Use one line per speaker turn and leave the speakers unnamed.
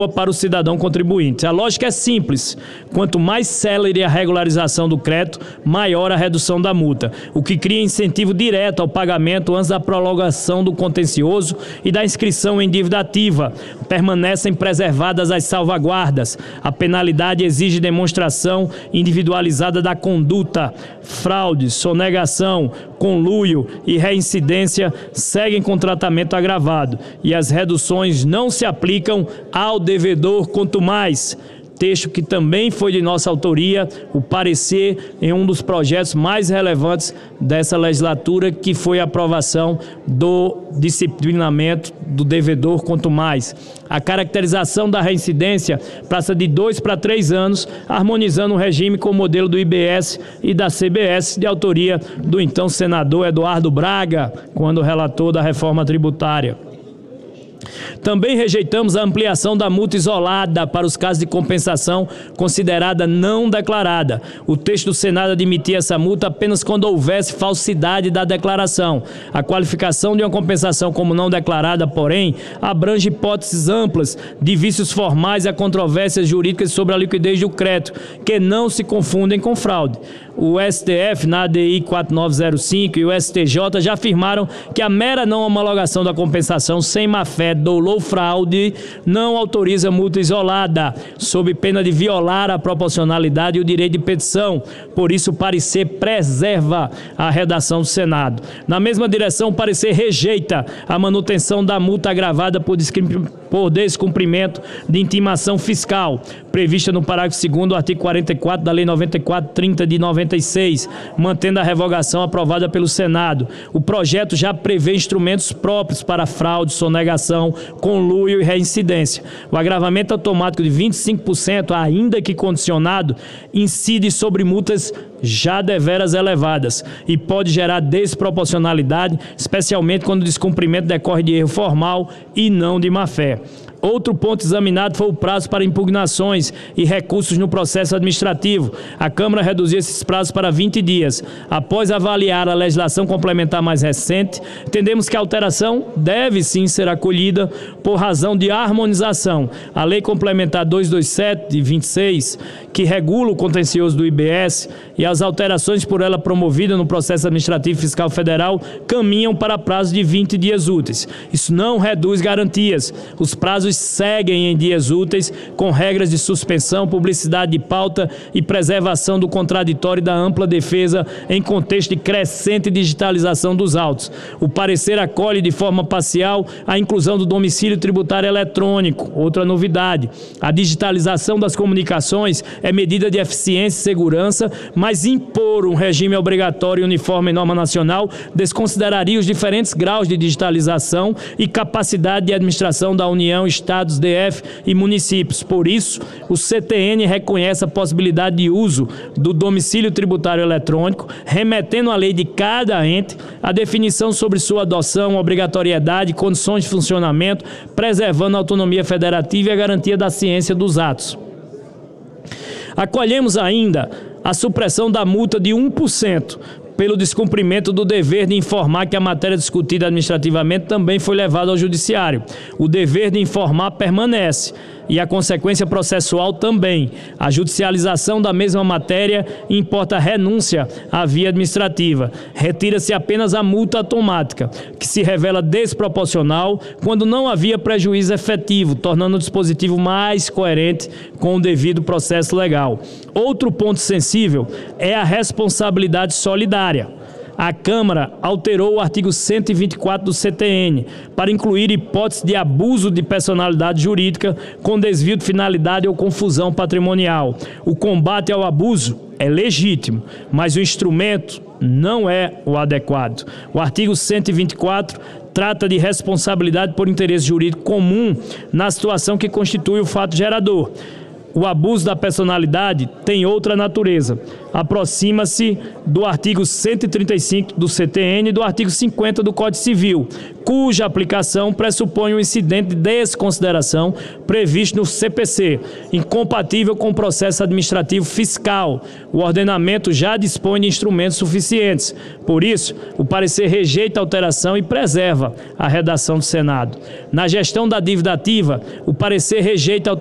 para o cidadão contribuinte. A lógica é simples: quanto mais célere a regularização do crédito, maior a redução da multa, o que cria incentivo direto ao pagamento antes da prolongação do contencioso e da inscrição em dívida ativa. Permanecem preservadas as salvaguardas. A penalidade exige demonstração individualizada da conduta. Fraude, sonegação, conluio e reincidência seguem com tratamento agravado e as reduções não se aplicam ao devedor quanto mais. Texto que também foi de nossa autoria, o parecer em um dos projetos mais relevantes dessa legislatura, que foi a aprovação do disciplinamento do devedor quanto mais. A caracterização da reincidência passa de 2 para 3 anos, harmonizando o regime com o modelo do IBS e da CBS, de autoria do então senador Eduardo Braga, quando relator da reforma tributária. Também rejeitamos a ampliação da multa isolada para os casos de compensação considerada não declarada. O texto do Senado admitia essa multa apenas quando houvesse falsidade da declaração. A qualificação de uma compensação como não declarada, porém, abrange hipóteses amplas de vícios formais a controvérsias jurídicas sobre a liquidez do crédito, que não se confundem com fraude. O STF, na ADI 4905, e o STJ já afirmaram que a mera não homologação da compensação sem má-fé, dolo ou fraude não autoriza multa isolada, sob pena de violar a proporcionalidade e o direito de petição. Por isso, o parecer preserva a redação do Senado. Na mesma direção, o parecer rejeita a manutenção da multa agravada por descumprimento de intimação fiscal, prevista no parágrafo 2º do artigo 44 da Lei 94/30 de 96, mantendo a revogação aprovada pelo Senado. O projeto já prevê instrumentos próprios para fraude, sonegação, conluio e reincidência. O agravamento automático de 25%, ainda que condicionado, incide sobre multas já deveras elevadas e pode gerar desproporcionalidade, especialmente quando o descumprimento decorre de erro formal e não de má-fé. Outro ponto examinado foi o prazo para impugnações e recursos no processo administrativo. A Câmara reduziu esses prazos para 20 dias. Após avaliar a legislação complementar mais recente, entendemos que a alteração deve sim ser acolhida por razão de harmonização. A Lei Complementar 227 de 26, que regula o contencioso do IBS, e as alterações por ela promovidas no processo administrativo fiscal federal caminham para prazo de 20 dias úteis. Isso não reduz garantias. Os prazos seguem em dias úteis, com regras de suspensão, publicidade de pauta e preservação do contraditório e da ampla defesa em contexto de crescente digitalização dos autos. O parecer acolhe de forma parcial a inclusão do domicílio tributário eletrônico, outra novidade. A digitalização das comunicações é medida de eficiência e segurança, mas impor um regime obrigatório e uniforme em norma nacional desconsideraria os diferentes graus de digitalização e capacidade de administração da União, estados, DF e municípios. Por isso, o CTN reconhece a possibilidade de uso do domicílio tributário eletrônico, remetendo à lei de cada ente a definição sobre sua adoção, obrigatoriedade, condições de funcionamento, preservando a autonomia federativa e a garantia da ciência dos atos. Acolhemos ainda a supressão da multa de 1% pelo descumprimento do dever de informar que a matéria discutida administrativamente também foi levada ao judiciário. O dever de informar permanece e a consequência processual também. A judicialização da mesma matéria importa a renúncia à via administrativa. Retira-se apenas a multa automática, que se revela desproporcional quando não havia prejuízo efetivo, tornando o dispositivo mais coerente com o devido processo legal. Outro ponto sensível é a responsabilidade solidária. A Câmara alterou o artigo 124 do CTN para incluir hipótese de abuso de personalidade jurídica com desvio de finalidade ou confusão patrimonial. O combate ao abuso é legítimo, mas o instrumento não é o adequado. O artigo 124 trata de responsabilidade por interesse jurídico comum na situação que constitui o fato gerador. o abuso da personalidade tem outra natureza. Aproxima-se do artigo 135 do CTN e do artigo 50 do Código Civil, cuja aplicação pressupõe um incidente de desconsideração previsto no CPC, incompatível com o processo administrativo fiscal. O ordenamento já dispõe de instrumentos suficientes. Por isso, o parecer rejeita a alteração e preserva a redação do Senado. Na gestão da dívida ativa, o parecer rejeita a alteração